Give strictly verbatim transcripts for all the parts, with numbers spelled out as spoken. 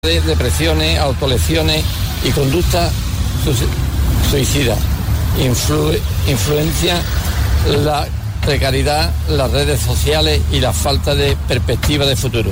de depresiones, autolesiones y conductas suicidas. Influ, influencia la precariedad, las redes sociales y la falta de perspectiva de futuro.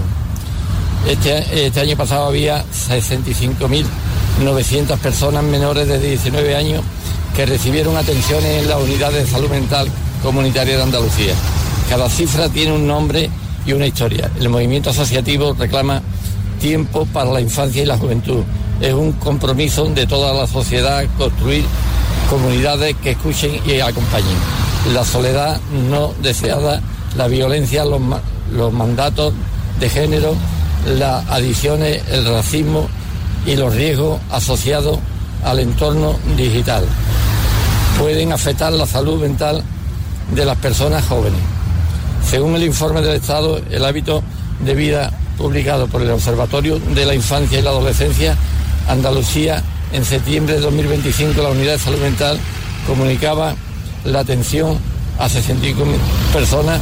Este, este año pasado había sesenta y cinco mil novecientas personas menores de diecinueve años que recibieron atenciones en las unidades de salud mental comunitaria de Andalucía. Cada cifra tiene un nombre y una historia. El movimiento asociativo reclama tiempo para la infancia y la juventud. Es un compromiso de toda la sociedad construir comunidades que escuchen y acompañen. La soledad no deseada, la violencia, los, los mandatos de género, las adicciones, el racismo y los riesgos asociados al entorno digital pueden afectar la salud mental de las personas jóvenes. Según el informe del Estado, el hábito de vida publicado por el Observatorio de la Infancia y la Adolescencia, Andalucía, en septiembre de dos mil veinticinco, la Unidad de Salud Mental comunicaba la atención a sesenta y cinco mil personas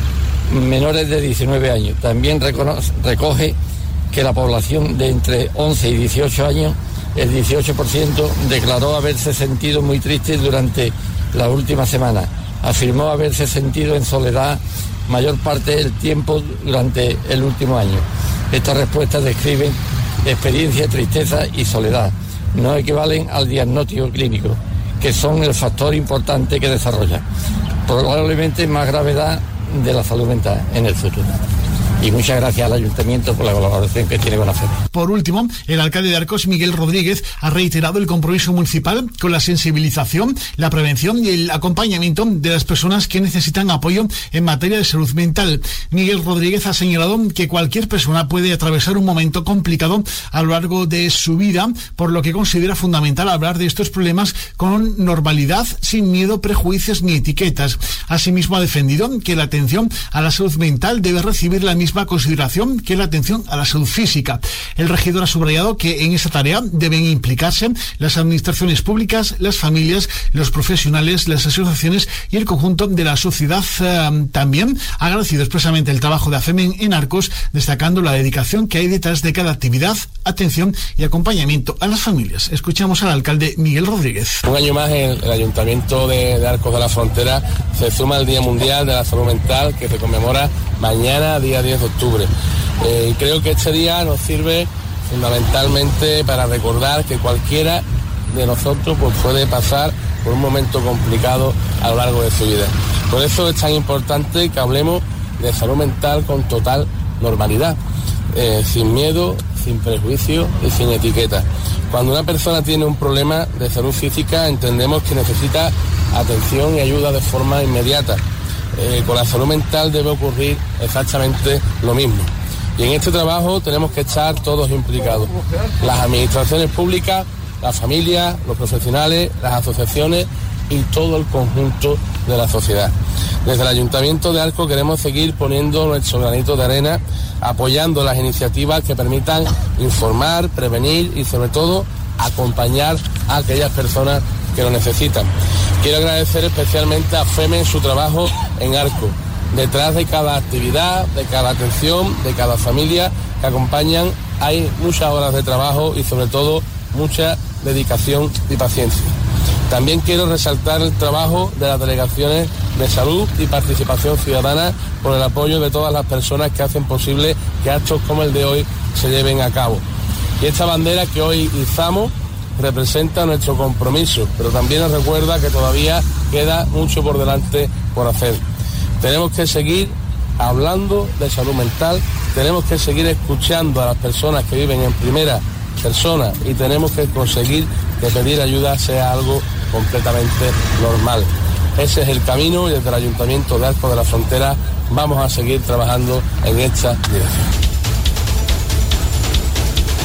menores de diecinueve años. También reconoce, recoge que la población de entre once y dieciocho años, el dieciocho por ciento declaró haberse sentido muy triste durante la última semana. Afirmó haberse sentido en soledad mayor parte del tiempo durante el último año. Estas respuestas describen experiencia, tristeza y soledad. No equivalen al diagnóstico clínico, que son el factor importante que desarrolla probablemente más gravedad de la salud mental en el futuro. Y muchas gracias al Ayuntamiento por la colaboración que tiene con AFEME. Por último, el alcalde de Arcos, Miguel Rodríguez, ha reiterado el compromiso municipal con la sensibilización, la prevención y el acompañamiento de las personas que necesitan apoyo en materia de salud mental. Miguel Rodríguez ha señalado que cualquier persona puede atravesar un momento complicado a lo largo de su vida, por lo que considera fundamental hablar de estos problemas con normalidad, sin miedo, prejuicios ni etiquetas. Asimismo, ha defendido que la atención a la salud mental debe recibir la misma consideración que la atención a la salud física. El regidor ha subrayado que en esa tarea deben implicarse las administraciones públicas, las familias, los profesionales, las asociaciones y el conjunto de la sociedad. Eh, también ha agradecido expresamente el trabajo de AFEMEN en Arcos, destacando la dedicación que hay detrás de cada actividad, atención y acompañamiento a las familias. Escuchamos al alcalde Miguel Rodríguez. Un año más el, el Ayuntamiento de, de Arcos de la Frontera se suma al Día Mundial de la Salud Mental, que se conmemora mañana, día diez de octubre. Eh, y creo que este día nos sirve fundamentalmente para recordar que cualquiera de nosotros pues, puede pasar por un momento complicado a lo largo de su vida. Por eso es tan importante que hablemos de salud mental con total normalidad, eh, sin miedo, sin prejuicio y sin etiqueta. Cuando una persona tiene un problema de salud física, entendemos que necesita atención y ayuda de forma inmediata. Eh, con la salud mental debe ocurrir exactamente lo mismo. Y en este trabajo tenemos que estar todos implicados. Las administraciones públicas, las familias, los profesionales, las asociaciones y todo el conjunto de la sociedad. Desde el Ayuntamiento de Arcos queremos seguir poniendo nuestro granito de arena, apoyando las iniciativas que permitan informar, prevenir y sobre todo acompañar a aquellas personas que lo necesitan. Quiero agradecer especialmente a AFEME en su trabajo en Arcos. Detrás de cada actividad, de cada atención, de cada familia que acompañan, hay muchas horas de trabajo y sobre todo mucha dedicación y paciencia. También quiero resaltar el trabajo de las delegaciones de salud y participación ciudadana por el apoyo de todas las personas que hacen posible que actos como el de hoy se lleven a cabo. Y esta bandera que hoy izamos representa nuestro compromiso, pero también nos recuerda que todavía queda mucho por delante por hacer. Tenemos que seguir hablando de salud mental, tenemos que seguir escuchando a las personas que viven en primera persona y tenemos que conseguir que pedir ayuda sea algo completamente normal. Ese es el camino y desde el Ayuntamiento de Arcos de la Frontera vamos a seguir trabajando en esta dirección.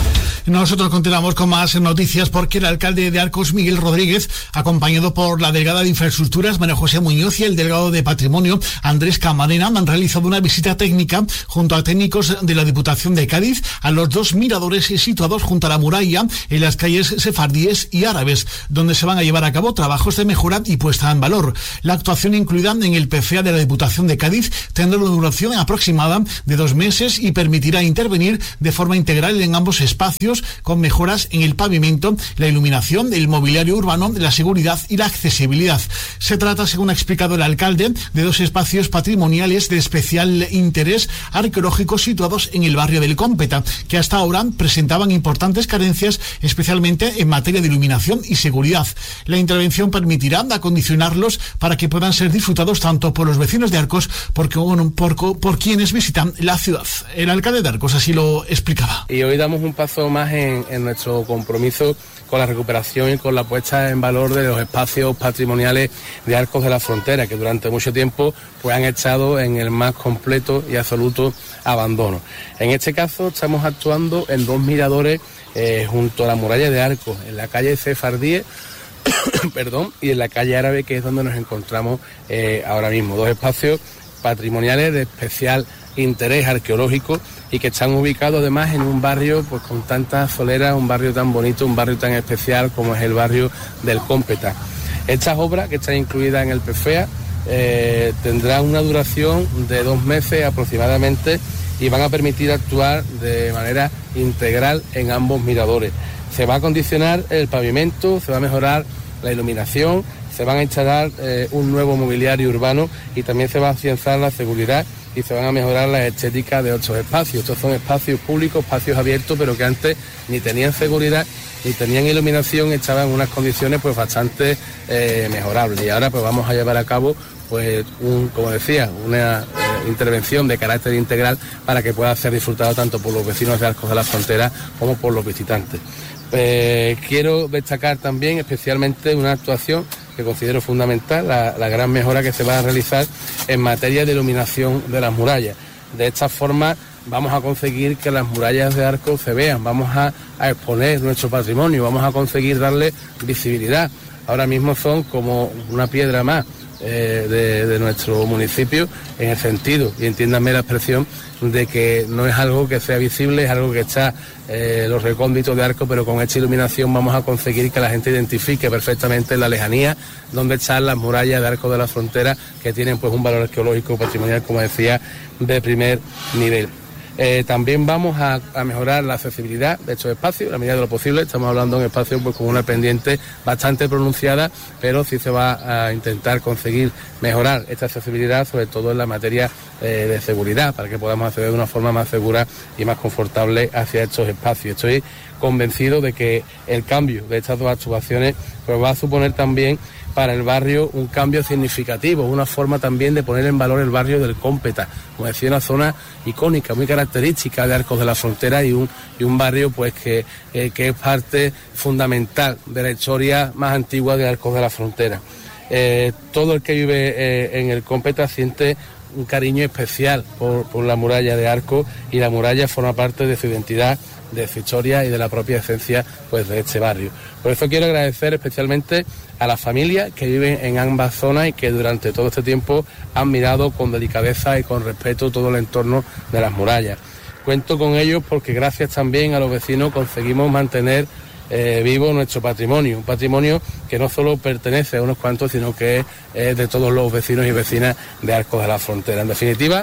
Nosotros continuamos con más noticias porque el alcalde de Arcos, Miguel Rodríguez, acompañado por la delegada de Infraestructuras, María José Muñoz, y el delegado de Patrimonio, Andrés Camarena, han realizado una visita técnica junto a técnicos de la Diputación de Cádiz a los dos miradores situados junto a la muralla en las calles Sefardíes y Árabes, donde se van a llevar a cabo trabajos de mejora y puesta en valor. La actuación incluida en el P F A de la Diputación de Cádiz tendrá una duración aproximada de dos meses y permitirá intervenir de forma integral en ambos espacios, con mejoras en el pavimento, la iluminación, el mobiliario urbano, la seguridad y la accesibilidad. Se trata, según ha explicado el alcalde, de dos espacios patrimoniales de especial interés arqueológico situados en el barrio del Cómpeta, que hasta ahora presentaban importantes carencias, especialmente en materia de iluminación y seguridad. La intervención permitirá acondicionarlos para que puedan ser disfrutados tanto por los vecinos de Arcos porque, bueno, por, por quienes visitan la ciudad. El alcalde de Arcos así lo explicaba. Y hoy damos un paso más en, en nuestro compromiso con la recuperación y con la puesta en valor de los espacios patrimoniales de Arcos de la Frontera, que durante mucho tiempo pues han estado en el más completo y absoluto abandono. En este caso estamos actuando en dos miradores eh, junto a la muralla de Arcos, en la calle Sefardíes perdón, y en la calle Árabe, que es donde nos encontramos eh, ahora mismo. Dos espacios patrimoniales de especial interés arqueológico y que están ubicados además en un barrio pues con tantas soleras, un barrio tan bonito, un barrio tan especial como es el barrio del Cómpeta. Estas obras, que están incluidas en el P F A, eh, tendrán una duración de dos meses aproximadamente y van a permitir actuar de manera integral en ambos miradores. Se va a acondicionar el pavimento, se va a mejorar la iluminación, se van a instalar eh, un nuevo mobiliario urbano y también se va a afianzar la seguridad y se van a mejorar las estéticas de otros espacios. Estos son espacios públicos, espacios abiertos, pero que antes ni tenían seguridad ni tenían iluminación, estaban en unas condiciones pues bastante eh, mejorables. Y ahora pues vamos a llevar a cabo pues un, como decía, una eh, intervención de carácter integral para que pueda ser disfrutado tanto por los vecinos de Arcos de la Frontera como por los visitantes. Eh, quiero destacar también especialmente una actuación que considero fundamental, la, la gran mejora que se va a realizar en materia de iluminación de las murallas. De esta forma vamos a conseguir que las murallas de Arcos se vean, vamos a, a exponer nuestro patrimonio, vamos a conseguir darle visibilidad. Ahora mismo son como una piedra más eh, de, de nuestro municipio, en el sentido, y entiéndanme la expresión, de que no es algo que sea visible, es algo que está eh, los recónditos de Arcos, pero con esta iluminación vamos a conseguir que la gente identifique perfectamente en la lejanía dónde están las murallas de Arcos de la Frontera, que tienen pues un valor arqueológico patrimonial, como decía, de primer nivel. Eh, también vamos a, a mejorar la accesibilidad de estos espacios, a la medida de lo posible. Estamos hablando de un espacio pues, con una pendiente bastante pronunciada, pero sí se va a intentar conseguir mejorar esta accesibilidad, sobre todo en la materia eh, de seguridad, para que podamos acceder de una forma más segura y más confortable hacia estos espacios. Estoy convencido de que el cambio de estas dos actuaciones pues, va a suponer también para el barrio un cambio significativo, una forma también de poner en valor el barrio del Cómpeta, como decía, una zona icónica, muy característica de Arcos de la Frontera y un, y un barrio pues que, eh, que es parte fundamental de la historia más antigua de Arcos de la Frontera. Eh, todo el que vive eh, en el Cómpeta siente un cariño especial por, por la muralla de Arcos, y la muralla forma parte de su identidad, de su historia y de la propia esencia pues de este barrio. Por eso quiero agradecer especialmente a las familias que viven en ambas zonas y que durante todo este tiempo han mirado con delicadeza y con respeto todo el entorno de las murallas. Cuento con ellos porque gracias también a los vecinos conseguimos mantener eh, vivo nuestro patrimonio, un patrimonio que no solo pertenece a unos cuantos, sino que es eh, de todos los vecinos y vecinas de Arcos de la Frontera. En definitiva,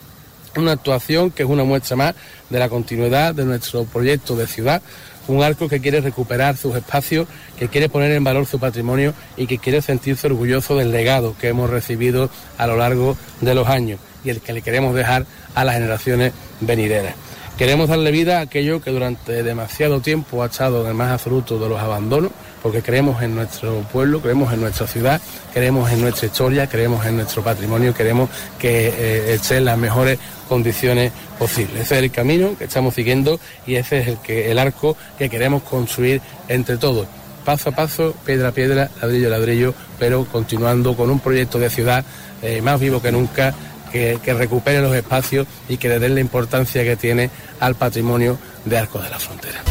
una actuación que es una muestra más de la continuidad de nuestro proyecto de ciudad, un Arcos que quiere recuperar sus espacios, que quiere poner en valor su patrimonio y que quiere sentirse orgulloso del legado que hemos recibido a lo largo de los años y el que le queremos dejar a las generaciones venideras. Queremos darle vida a aquello que durante demasiado tiempo ha estado en el más absoluto de los abandonos, porque creemos en nuestro pueblo, creemos en nuestra ciudad, creemos en nuestra historia, creemos en nuestro patrimonio, queremos que eh, esté en las mejores condiciones posibles. Ese es el camino que estamos siguiendo y ese es el, que, el arco que queremos construir entre todos, paso a paso, piedra a piedra, ladrillo a ladrillo, pero continuando con un proyecto de ciudad eh, más vivo que nunca, que, que recupere los espacios y que le den la importancia que tiene al patrimonio de Arcos de la Frontera.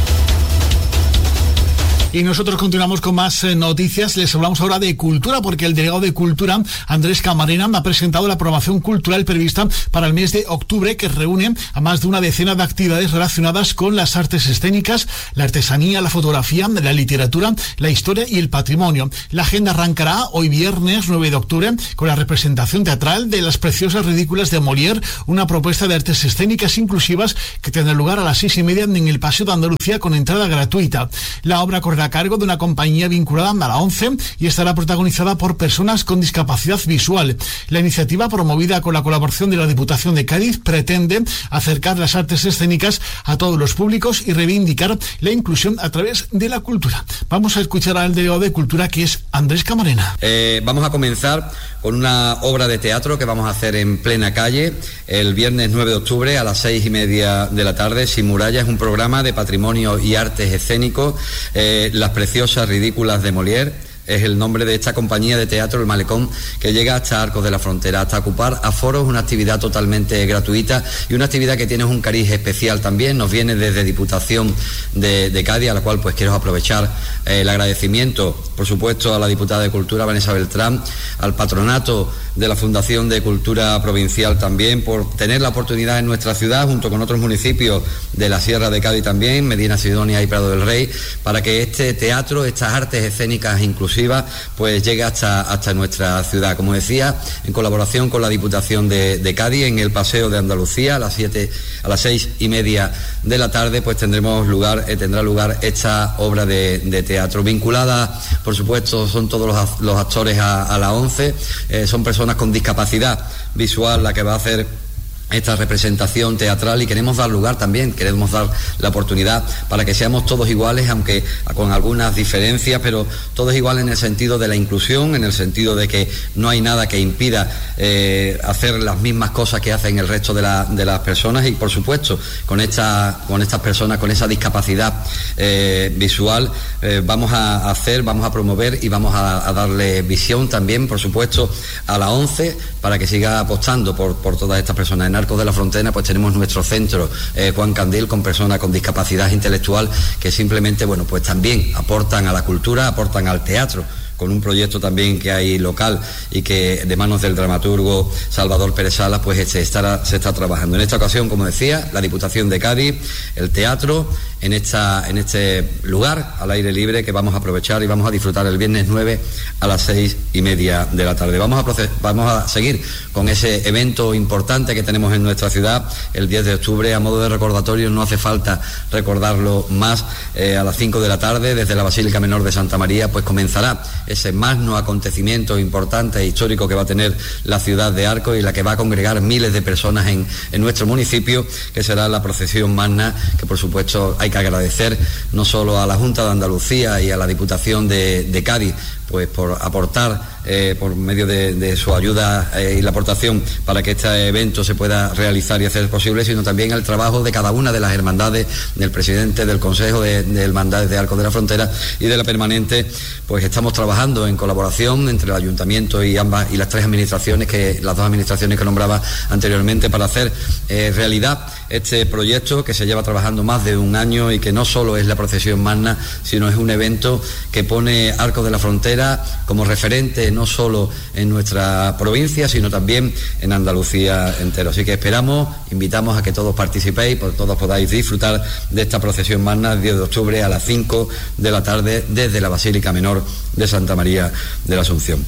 Y nosotros continuamos con más eh, noticias. Les hablamos ahora de cultura, porque el delegado de Cultura, Andrés Camarena, ha presentado la programación cultural prevista para el mes de octubre, que reúne a más de una decena de actividades relacionadas con las artes escénicas, la artesanía, la fotografía, la literatura, la historia y el patrimonio. La agenda arrancará hoy viernes nueve de octubre con la representación teatral de Las preciosas ridículas de Molière, una propuesta de artes escénicas inclusivas que tendrá lugar a las seis y media en el Paseo de Andalucía con entrada gratuita. La obra correrá a cargo de una compañía vinculada a la ONCE y estará protagonizada por personas con discapacidad visual. La iniciativa, promovida con la colaboración de la Diputación de Cádiz, pretende acercar las artes escénicas a todos los públicos y reivindicar la inclusión a través de la cultura. Vamos a escuchar al delegado de Cultura, que es Andrés Camarena. Eh, vamos a comenzar con una obra de teatro que vamos a hacer en plena calle el viernes nueve de octubre a las seis y media de la tarde. Sin Muralla es un programa de patrimonio y artes escénicos. Eh, Las preciosas ridículas de Molière es el nombre de esta compañía de teatro, El Malecón, que llega hasta Arcos de la Frontera, hasta ocupar aforos, una actividad totalmente gratuita y una actividad que tiene un cariz especial también. Nos viene desde Diputación de, de Cádiz, a la cual pues quiero aprovechar eh, el agradecimiento, por supuesto, a la diputada de Cultura, Vanessa Beltrán, al patronato de la Fundación de Cultura Provincial también, por tener la oportunidad en nuestra ciudad, junto con otros municipios de la Sierra de Cádiz también, Medina Sidonia y Prado del Rey, para que este teatro, estas artes escénicas inclusivas, pues llegue hasta, hasta nuestra ciudad. Como decía, en colaboración con la Diputación de, de Cádiz, en el Paseo de Andalucía, a las siete, a las seis y media de la tarde, pues tendremos lugar, eh, tendrá lugar esta obra de, de teatro. Vinculada, por supuesto, son todos los, los actores a, a la ONCE, eh, son personas con discapacidad visual la que va a hacer esta representación teatral, y queremos dar lugar también, queremos dar la oportunidad para que seamos todos iguales, aunque con algunas diferencias, pero todos iguales en el sentido de la inclusión, en el sentido de que no hay nada que impida eh, hacer las mismas cosas que hacen el resto de, la, de las personas, y por supuesto con, esta, con estas personas con esa discapacidad eh, visual eh, vamos a hacer, vamos a promover y vamos a, a darle visión también, por supuesto, a la ONCE, para que siga apostando por, por todas estas personas. En Arcos de la Frontera pues tenemos nuestro centro eh, Juan Candil, con personas con discapacidad intelectual que simplemente, bueno, pues también aportan a la cultura, aportan al teatro, con un proyecto también que hay local y que de manos del dramaturgo Salvador Pérez Salas pues se, estará, se está trabajando. En esta ocasión, como decía, la Diputación de Cádiz, el teatro, en, esta, en este lugar al aire libre que vamos a aprovechar y vamos a disfrutar el viernes nueve a las seis y media de la tarde. Vamos a, proces, vamos a seguir con ese evento importante que tenemos en nuestra ciudad el diez de octubre. A modo de recordatorio, no hace falta recordarlo más, eh, a las cinco de la tarde desde la Basílica Menor de Santa María pues comenzará ese magno acontecimiento importante e histórico que va a tener la ciudad de Arcos y la que va a congregar miles de personas en, en nuestro municipio, que será la procesión magna, que por supuesto hay que agradecer no solo a la Junta de Andalucía y a la Diputación de, de Cádiz pues por aportar eh, por medio de, de su ayuda eh, y la aportación para que este evento se pueda realizar y hacer posible, sino también el trabajo de cada una de las hermandades, del presidente del Consejo de, de Hermandades de Arcos de la Frontera y de la permanente. Pues estamos trabajando en colaboración entre el Ayuntamiento y ambas y las tres administraciones, que las dos administraciones que nombraba anteriormente, para hacer eh, realidad este proyecto que se lleva trabajando más de un año y que no solo es la procesión magna, sino es un evento que pone Arcos de la Frontera como referente no solo en nuestra provincia, sino también en Andalucía entero. Así que esperamos, invitamos a que todos participéis, pues todos podáis disfrutar de esta procesión magna el diez de octubre a las cinco de la tarde desde la Basílica Menor de Santa María de la Asunción.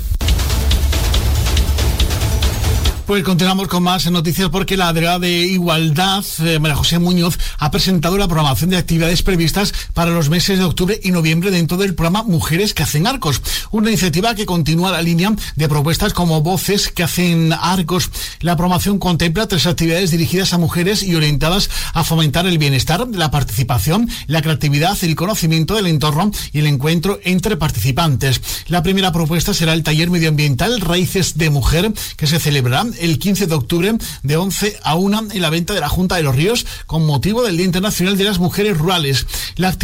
Pues continuamos con más noticias, porque la delegada de Igualdad, eh, María José Muñoz, ha presentado la programación de actividades previstas para los meses de octubre y noviembre dentro del programa Mujeres que hacen Arcos, una iniciativa que continúa la línea de propuestas como Voces que hacen Arcos. La programación contempla tres actividades dirigidas a mujeres y orientadas a fomentar el bienestar, la participación, la creatividad, el conocimiento del entorno y el encuentro entre participantes. La primera propuesta será el taller medioambiental Raíces de Mujer, que se celebrará el quince de octubre de once a una en la venta de la Junta de los Ríos con motivo del Día Internacional de las Mujeres Rurales. La actividad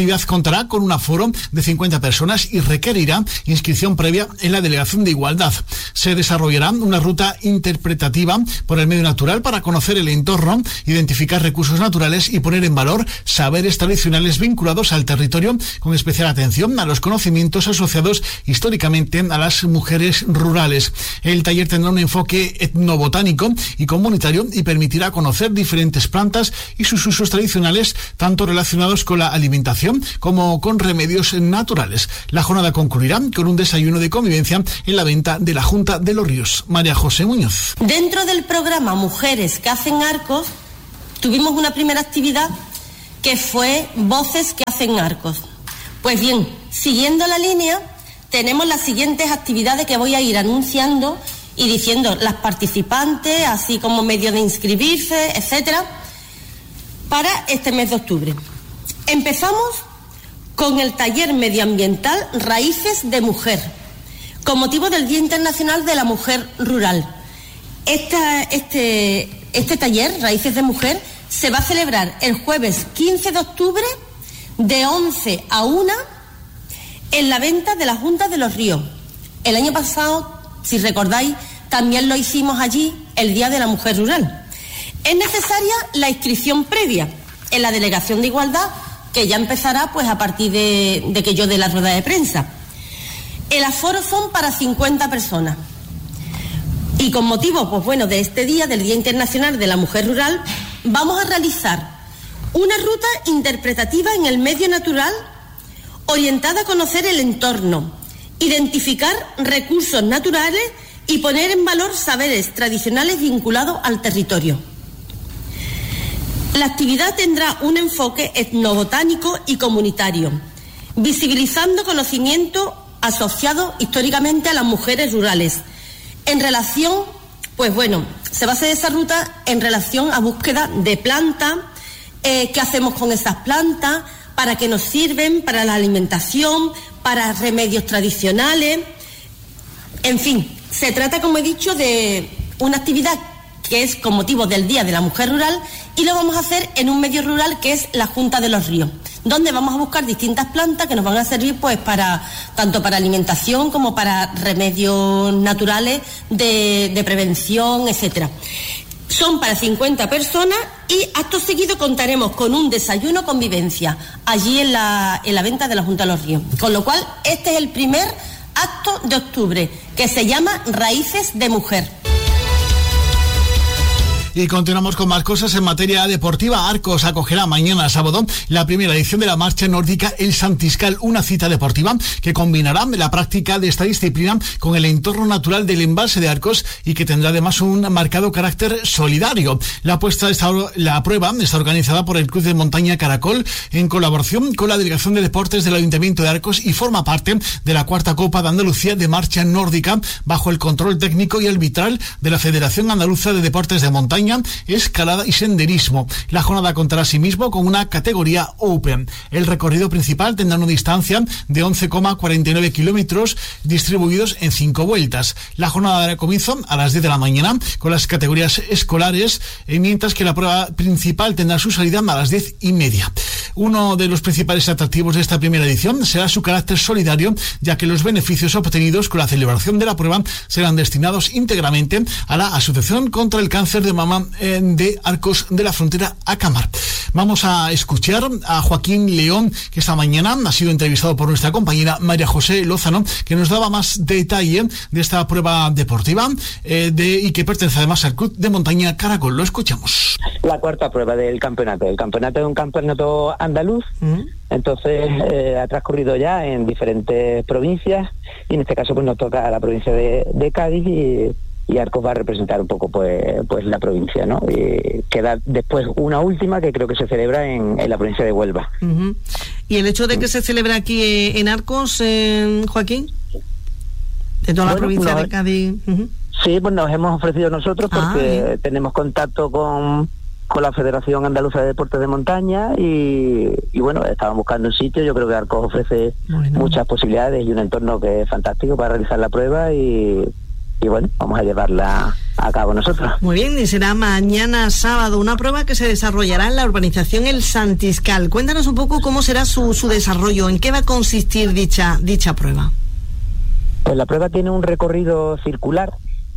actividad contará con un aforo de cincuenta personas y requerirá inscripción previa en la Delegación de Igualdad. Se desarrollará una ruta interpretativa por el medio natural para conocer el entorno, identificar recursos naturales y poner en valor saberes tradicionales vinculados al territorio, con especial atención a los conocimientos asociados históricamente a las mujeres rurales. El taller tendrá un enfoque etnobotánico y comunitario y permitirá conocer diferentes plantas y sus usos tradicionales, tanto relacionados con la alimentación como con remedios naturales. La jornada concluirá con un desayuno de convivencia en la venta de la Junta de los Ríos. María José Muñoz. Dentro del programa Mujeres que hacen arcos, tuvimos una primera actividad que fue Voces que hacen arcos. Pues bien, siguiendo la línea, tenemos las siguientes actividades que voy a ir anunciando y diciendo las participantes, así como medio de inscribirse, etcétera, para este mes de octubre. Empezamos con el taller medioambiental Raíces de Mujer, con motivo del Día Internacional de la Mujer Rural. Esta, este, este taller, Raíces de Mujer, se va a celebrar el jueves quince de octubre de once a una en la venta de la Junta de los Ríos. El año pasado, si recordáis, también lo hicimos allí, el Día de la Mujer Rural. Es necesaria la inscripción previa en la Delegación de Igualdad, que ya empezará pues a partir de, de que yo dé la rueda de prensa. El aforo son para cincuenta personas. Y con motivo, pues bueno, de este día, del Día Internacional de la Mujer Rural, vamos a realizar una ruta interpretativa en el medio natural orientada a conocer el entorno, identificar recursos naturales y poner en valor saberes tradicionales vinculados al territorio. La actividad tendrá un enfoque etnobotánico y comunitario, visibilizando conocimiento asociado históricamente a las mujeres rurales. En relación, pues bueno, se va a hacer esa ruta en relación a búsqueda de plantas, eh, qué hacemos con esas plantas, para qué nos sirven, para la alimentación, para remedios tradicionales. En fin, se trata, como he dicho, de una actividad que es con motivo del Día de la Mujer Rural, y lo vamos a hacer en un medio rural que es la Junta de los Ríos, donde vamos a buscar distintas plantas que nos van a servir pues para tanto para alimentación como para remedios naturales de, de prevención, etcétera. Son para cincuenta personas y acto seguido contaremos con un desayuno convivencia allí en la, en la venta de la Junta de los Ríos. Con lo cual, este es el primer acto de octubre, que se llama Raíces de Mujer. Y continuamos con más cosas en materia deportiva. Arcos acogerá mañana sábado la primera edición de la marcha nórdica El Santiscal, una cita deportiva que combinará la práctica de esta disciplina con el entorno natural del embalse de Arcos y que tendrá además un marcado carácter solidario. La, puesta está, la prueba está organizada por el Club de Montaña Caracol en colaboración con la Delegación de Deportes del Ayuntamiento de Arcos y forma parte de la cuarta Copa de Andalucía de Marcha Nórdica bajo el control técnico y arbitral de la Federación Andaluza de Deportes de Montaña, escalada y senderismo. La jornada contará asimismo con una categoría Open. El recorrido principal tendrá una distancia de once coma cuarenta y nueve kilómetros distribuidos en cinco vueltas. La jornada dará comienzo a las diez de la mañana con las categorías escolares, mientras que la prueba principal tendrá su salida a las diez y media. Uno de los principales atractivos de esta primera edición será su carácter solidario, ya que los beneficios obtenidos con la celebración de la prueba serán destinados íntegramente a la Asociación contra el Cáncer de Mama de Arcos de la Frontera, ACAMAR. Vamos a escuchar a Joaquín León, que esta mañana ha sido entrevistado por nuestra compañera María José Lozano, que nos daba más detalle de esta prueba deportiva eh, de, y que pertenece además al Club de Montaña Caracol. Lo escuchamos. La cuarta prueba del campeonato. El campeonato es un campeonato andaluz, uh-huh. entonces eh, ha transcurrido ya en diferentes provincias y en este caso pues nos toca a la provincia de, de Cádiz y y Arcos va a representar un poco pues pues la provincia, ¿no? Y queda después una última que creo que se celebra en, en la provincia de Huelva. Uh-huh. ¿Y el hecho de que se celebre aquí en Arcos, eh, Joaquín? De toda bueno, la provincia no, de Cádiz. Uh-huh. Sí, pues nos hemos ofrecido nosotros porque ah, tenemos contacto con con la Federación Andaluza de Deportes de Montaña y, y bueno, estaban buscando un sitio. Yo creo que Arcos ofrece bueno. muchas posibilidades y un entorno que es fantástico para realizar la prueba y y bueno, vamos a llevarla a cabo nosotros. Muy bien, y será mañana sábado una prueba que se desarrollará en la urbanización El Santiscal. Cuéntanos un poco cómo será su, su desarrollo, en qué va a consistir dicha, dicha prueba. Pues la prueba tiene un recorrido circular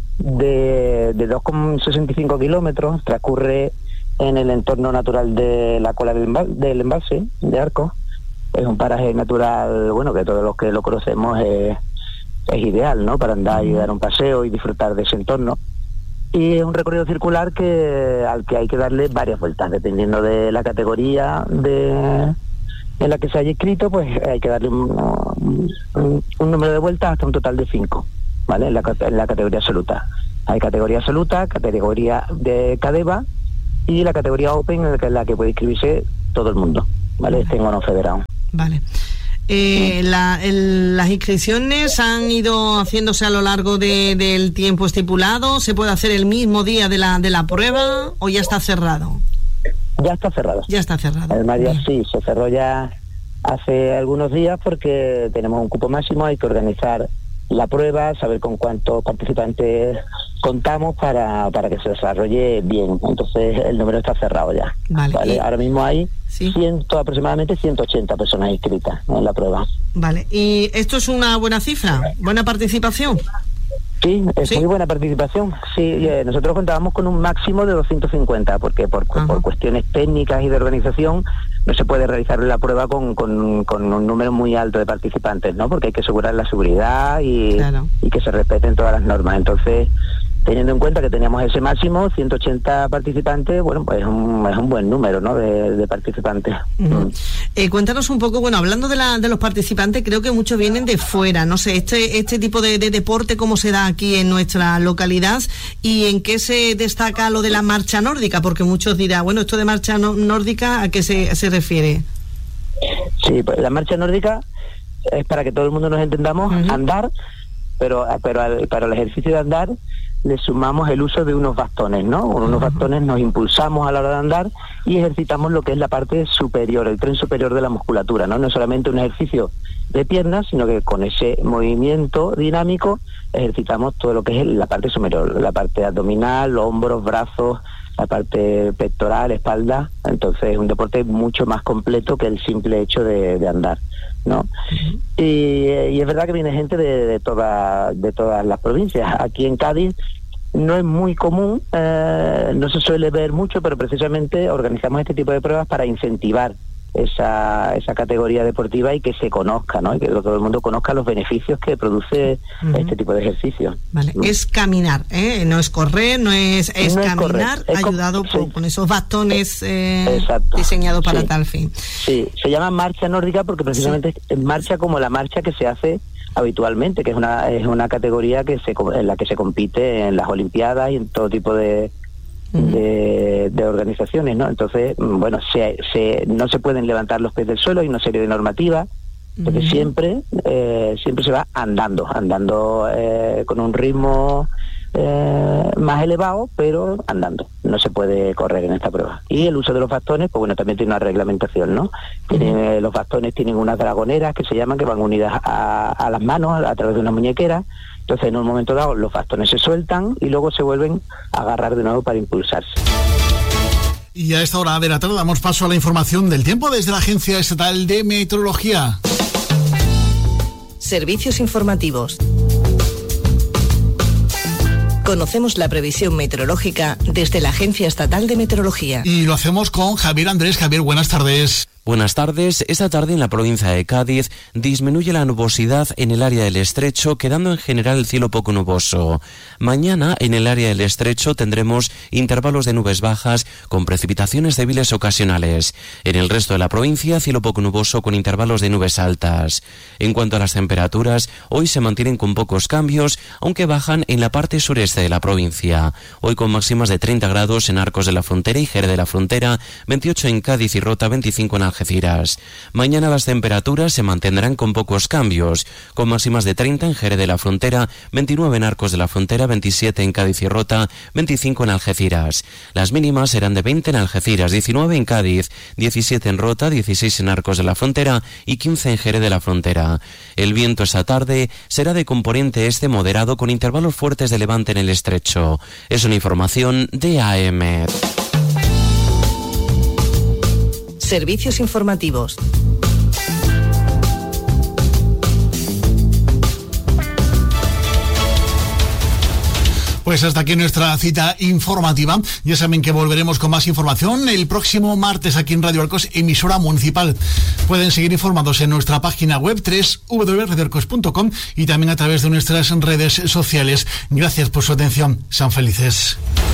de, de dos coma sesenta y cinco kilómetros, transcurre en el entorno natural de la cola del, embal, del embalse de Arcos. Es un paraje natural, bueno, que todos los que lo conocemos es, es ideal, ¿no?, para andar y dar un paseo y disfrutar de ese entorno. Y es un recorrido circular que al que hay que darle varias vueltas, dependiendo de la categoría de en la que se haya inscrito, pues hay que darle un, un, un número de vueltas hasta un total de cinco, ¿vale?, en la, en la categoría absoluta. Hay categoría absoluta, categoría de Cadeva y la categoría Open, en la que, en la que puede inscribirse todo el mundo, ¿vale?, estén o no federado. Vale. Eh, la, el, las inscripciones han ido haciéndose a lo largo de, del tiempo estipulado. ¿Se puede hacer el mismo día de la de la prueba o ya está cerrado? Ya está cerrado. Ya está cerrado. Además, ya sí, se cerró ya hace algunos días porque tenemos un cupo máximo, hay que organizar la prueba, saber con cuántos participantes contamos para, para que se desarrolle bien. Entonces el número está cerrado ya. Vale. ¿Vale? Y... Ahora mismo hay ¿Sí? ciento, aproximadamente ciento ochenta personas inscritas, ¿no?, en la prueba. Vale. ¿Y esto es una buena cifra? ¿Buena participación? Sí, es ¿Sí? muy buena participación. Sí, eh, nosotros contábamos con un máximo de doscientos cincuenta, porque por, por cuestiones técnicas y de organización no se puede realizar la prueba con, con, con un número muy alto de participantes, ¿no?, porque hay que asegurar la seguridad y, claro, y que se respeten todas las normas. Entonces, teniendo en cuenta que teníamos ese máximo, ciento ochenta participantes, bueno, pues es un, es un buen número, ¿no?, de, de participantes. Uh-huh. eh, cuéntanos un poco, bueno, hablando de, la, de los participantes, creo que muchos vienen de fuera, no sé, este, este tipo de, de deporte, ¿cómo se da aquí en nuestra localidad y en qué se destaca lo de la marcha nórdica? Porque muchos dirán, bueno, esto de marcha no, nórdica, ¿a qué se, se refiere? Sí, pues la marcha nórdica es, para que todo el mundo nos entendamos, uh-huh, andar, pero, pero al, para el ejercicio de andar le sumamos el uso de unos bastones, ¿no? Con unos bastones nos impulsamos a la hora de andar y ejercitamos lo que es la parte superior, el tren superior de la musculatura, ¿no? No es solamente un ejercicio de piernas, sino que con ese movimiento dinámico ejercitamos todo lo que es la parte superior, la parte abdominal, hombros, brazos, la parte pectoral, espalda. Entonces es un deporte mucho más completo que el simple hecho de, de andar, ¿no? Uh-huh. Y, y es verdad que viene gente de, de, toda, de todas las provincias. Aquí en Cádiz no es muy común, eh, no se suele ver mucho, pero precisamente organizamos este tipo de pruebas para incentivar esa esa categoría deportiva y que se conozca, ¿no?, y que todo el mundo conozca los beneficios que produce uh-huh. este tipo de ejercicio. Vale, ¿no? Es caminar, ¿eh? No es correr, no es, es no caminar, es ayudado es con, sí. con esos bastones eh, diseñados para sí. tal fin. Sí, se llama marcha nórdica porque precisamente sí. es marcha como la marcha que se hace habitualmente, que es una es una categoría que se en la que se compite en las Olimpiadas y en todo tipo de De, de organizaciones, ¿no? Entonces, bueno, se, se, no se pueden levantar los pies del suelo, hay una serie de normativas, porque uh-huh. siempre eh, siempre se va andando, andando eh, con un ritmo eh, más elevado, pero andando. No se puede correr en esta prueba. Y el uso de los bastones, pues bueno, también tiene una reglamentación, ¿no? Tienen, uh-huh. eh, los bastones tienen unas dragoneras que se llaman, que van unidas a, a las manos a, a través de una muñequera. Entonces, en un momento dado, los bastones se sueltan y luego se vuelven a agarrar de nuevo para impulsarse. Y a esta hora de la tarde damos paso a la información del tiempo desde la Agencia Estatal de Meteorología. Servicios informativos. Conocemos la previsión meteorológica desde la Agencia Estatal de Meteorología. Y lo hacemos con Javier Andrés. Javier, buenas tardes. Buenas tardes. Esta tarde en la provincia de Cádiz disminuye la nubosidad en el área del Estrecho, quedando en general el cielo poco nuboso. Mañana en el área del Estrecho tendremos intervalos de nubes bajas con precipitaciones débiles ocasionales. En el resto de la provincia, cielo poco nuboso con intervalos de nubes altas. En cuanto a las temperaturas, hoy se mantienen con pocos cambios, aunque bajan en la parte sureste de la provincia. Hoy con máximas de treinta grados en Arcos de la Frontera y Jerez de la Frontera, veintiocho en Cádiz y Rota, veinticinco en Algeciras Algeciras. Mañana las temperaturas se mantendrán con pocos cambios, con máximas de treinta en Jerez de la Frontera, veintinueve en Arcos de la Frontera, veintisiete en Cádiz y Rota, veinticinco en Algeciras. Las mínimas serán de veinte en Algeciras, diecinueve en Cádiz, diecisiete en Rota, dieciséis en Arcos de la Frontera y quince en Jerez de la Frontera. El viento esta tarde será de componente este moderado con intervalos fuertes de levante en el estrecho. Es una información de A M. Servicios informativos. Pues hasta aquí nuestra cita informativa. Ya saben que volveremos con más información el próximo martes aquí en Radio Arcos, emisora municipal. Pueden seguir informados en nuestra página web doble u doble u doble u punto radio arcos punto com y también a través de nuestras redes sociales. Gracias por su atención. Sean felices.